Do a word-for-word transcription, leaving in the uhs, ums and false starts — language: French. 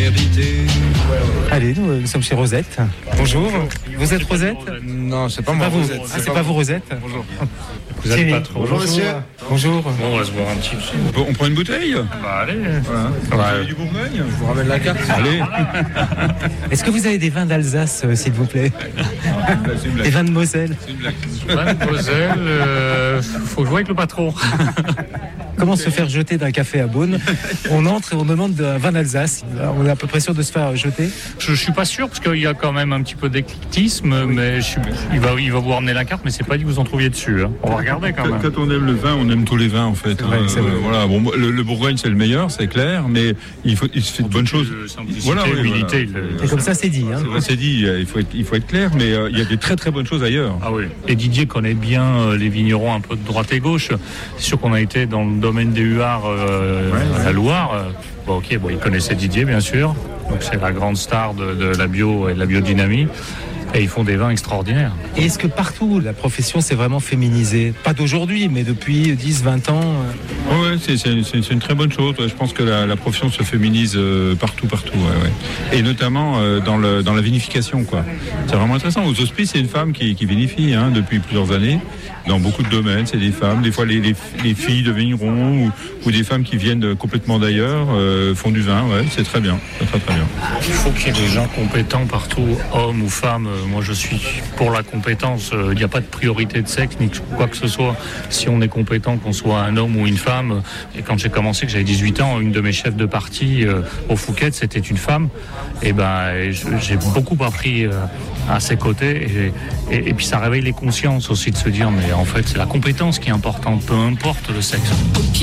habiter. Allez, nous, nous sommes chez Rosette. Bonjour. Vous êtes Rosette? Non, c'est pas C'est moi. pas vous. Rosette, Ah, c'est pas vous Rosette? Bonjour. Vous êtes pas trop. Bonjour monsieur. Bonjour. Bon, on va se boire un petit peu. On prend une bouteille? Bah, allez. Voilà. Ouais. Du Bourgogne. Je vous ramène la carte. Allez. Est-ce que vous avez des vins d'Alsace, euh, s'il vous plaît? Des vins de Moselle? C'est une blague. Van de Moselle, euh, faut jouer avec le patron. Comment se faire jeter d'un café à Beaune? On entre et on demande un vin d'Alsace. On est à peu près sûr de se faire jeter. Je, je suis pas sûr parce qu'il y a quand même un petit peu d'éclectisme, mais je suis, il va, il va vous ramener la carte, mais c'est pas dit que vous en trouviez dessus. Hein. On va regarder quand Quand, même. quand on aime le vin, on aime tous les vins en fait. C'est vrai, hein. c'est vrai. Euh, voilà. Bon, le, le Bourgogne c'est le meilleur, c'est clair, mais il faut, il se fait de bonnes choses. Simplicité, Voilà, oui, humilité. voilà. le- Et comme ça, c'est dit. Hein. C'est vrai, c'est dit. Il faut être, il faut être clair, mais euh, il y a des très très bonnes choses ailleurs. Ah oui. Et Didier connaît bien euh, les vignerons un peu de droite et gauche. C'est sûr qu'on a été dans le domaine des huards euh, à la Loire. Euh, Bon, ok, bon, il connaissait Didier bien sûr. Donc c'est la grande star de, de la bio et de la biodynamie. Et ils font des vins extraordinaires. Et est-ce que partout, la profession s'est vraiment féminisée? Pas d'aujourd'hui, mais depuis dix, vingt ans. euh, Ouais, ouais, c'est, c'est, c'est, c'est une très bonne chose. Ouais, je pense que la, la profession se féminise euh, partout, partout. Ouais, ouais. Et notamment euh, dans, le, dans la vinification, quoi. C'est vraiment intéressant. Aux hospices, c'est une femme qui, qui vinifie hein, depuis plusieurs années. Dans beaucoup de domaines, c'est des femmes. Des fois, les, les, les filles de vignerons ou, ou des femmes qui viennent complètement d'ailleurs euh, font du vin. Ouais, c'est très bien. C'est très, très bien. Il faut qu'il y ait des gens compétents partout, hommes ou femmes. Moi, je suis pour la compétence. Il n'y a pas de priorité de sexe ni quoi que ce soit. Si on est compétent, qu'on soit un homme ou une femme. Et quand j'ai commencé, que j'avais dix-huit ans, une de mes chefs de parti euh, au Fouquet, c'était une femme. Et ben, et je- j'ai beaucoup appris euh, à ses côtés. Et, et, et puis, ça réveille les consciences aussi de se dire, mais en fait, c'est la compétence qui est importante, peu importe le sexe.